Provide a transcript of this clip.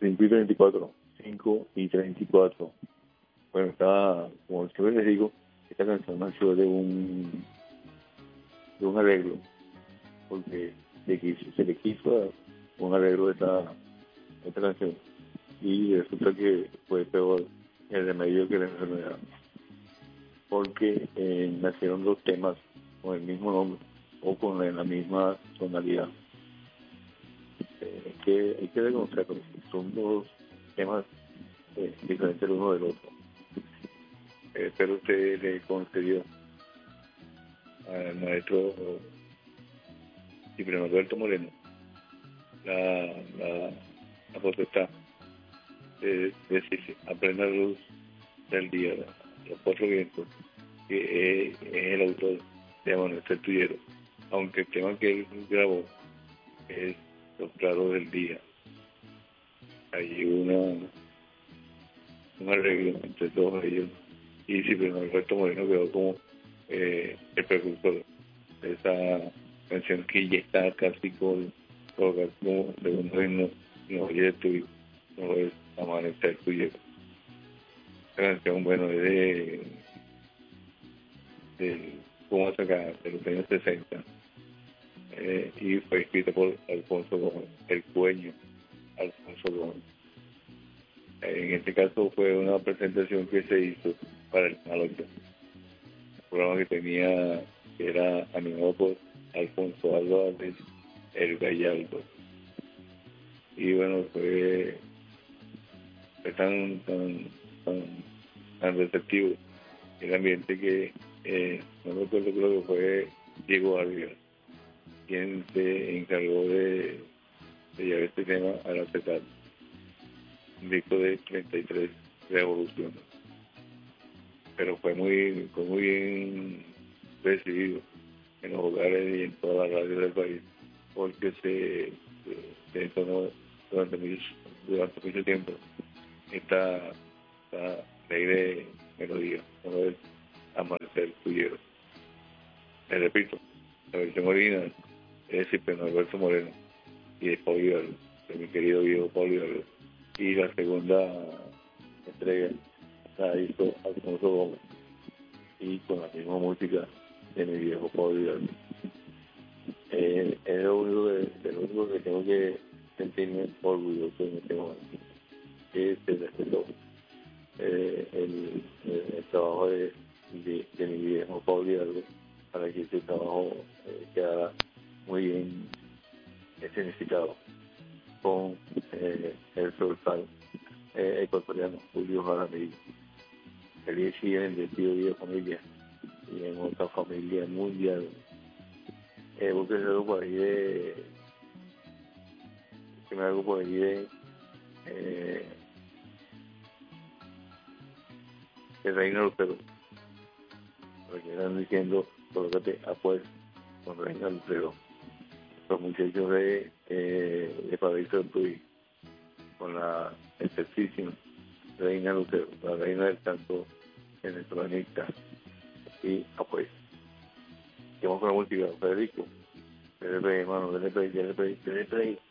5:34. 5:34. Bueno, como siempre les digo, esta canción nació de un arreglo, porque se le quiso dar un arreglo de esta canción, y resulta que fue peor el remedio que la enfermedad, porque nacieron dos temas con el mismo nombre o con la misma tonalidad. Hay que reconocerlo, son dos temas diferentes el uno del otro. Pero usted le concedió al maestro Cipriano Alberto Moreno la potestad de decirse a plena luz del día, los cuatro vientos, que es el autor de Amanecer Tuyero, aunque el tema que él grabó es Los Claros del Día. Hay un arreglo entre todos ellos, y Cipriano Alberto Moreno quedó como el precursor de esa canción que ya está casi como segundo himno, no es tuyo, no es Amanecer Tuyero. La canción, bueno, es ¿cómo sacar? De los años 60, y fue escrita por Alfonso Gómez, el dueño Alfonso Gómez. En este caso fue una presentación que se hizo para el Canal 8, un programa que era animado por Alfonso Álvarez el Gallardo. Y bueno, fue tan receptivo el ambiente que no me acuerdo, creo que fue Diego Ávila quien se encargó de llevar este tema al acetato, un disco de 33 revoluciones. Pero fue muy bien recibido en los hogares y en todas las radios del país, porque se entonó durante mucho tiempo esta alegre melodía, como es Amanecer Tuyero. Les repito, la versión original es Cipriano Alberto Moreno y de Pablo Hidalgo, de mi querido viejo Pablo Hidalgo. Y la segunda entrega la hizo Alfonso Gómez, y con la misma música de mi viejo Pablo Hidalgo. Es lo único que tengo que sentirme orgulloso en este momento, que se respetó el trabajo de mi viejo Pablo Hidalgo, para que ese trabajo quedara muy bien significado con el profesor ecuatoriano Julio Jaramillo. Feliz y bendecido día, familia, y en otra familia mundial. Busque algo por ahí de Reina Lutero, porque están diciendo colócate a pues con Reina Lutero, los muchachos de Paraíso del Tuy, con la excelentísima Reina Lutero, la reina del canto electronista. Y pues vamos con la música, Federico, dele play, hermano, dele play.